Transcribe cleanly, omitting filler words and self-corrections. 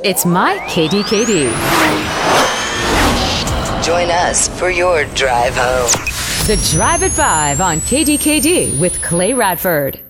It's my KDKD. Join us for your drive home. The Drive at 5 on KDKD with Clay Radford.